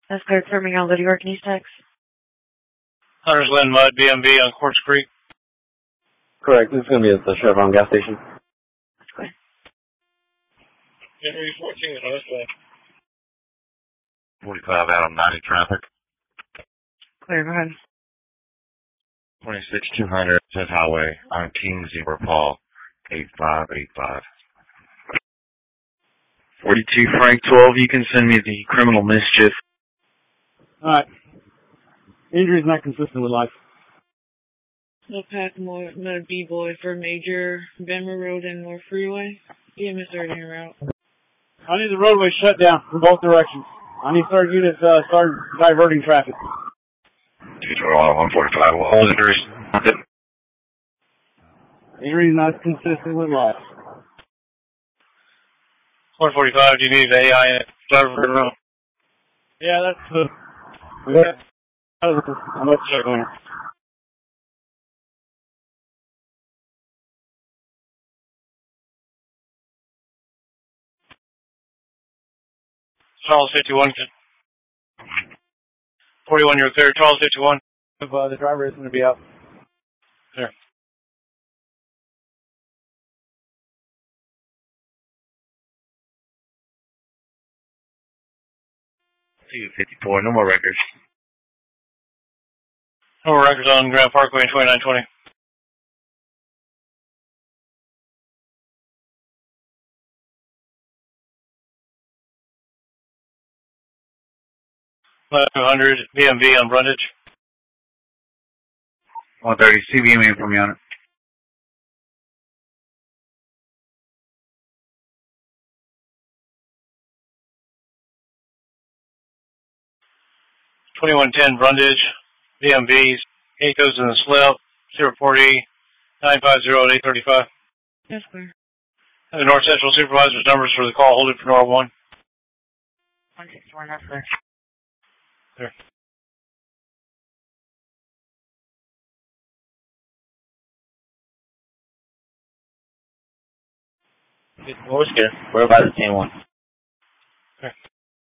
That's clear. Confirming all the York and East Tex. Hunter's Glen Mud, BMV on Quartz Creek. Correct. This is going to be at the Chevron gas station. That's clear. Henry 14 on this way. 45 out on 90 traffic. Clear, go ahead. 26200 says highway on King Zebra Paul 8585. 42 Frank 12, you can send me the criminal mischief. Alright. Injury's not consistent with life. Pack Mode B-Boy for Major Bemmer Road and North Freeway. EMS already en route. I need the roadway shut down from both directions. I need third units start diverting traffic. 145, all injuries. Injury's not consistent with life. 145, do you need the AI in it? Driver, Yeah, that's I'm not sure. Charles 51. 41, you're clear. Charles 51. The driver is going to be out. There. 254, no more records. No more records on Grand Parkway and 2920. Left 200, BMV on Brundage. 130, CBM from me on it. $21.10 Brundage, BMV's, 8 goes in the slip, 040, 950 at 835. That's clear. And the North Central Supervisor's numbers for the call holding for Nora 1. 161, that's clear. There. We're scared. We're about to 10-1. Okay.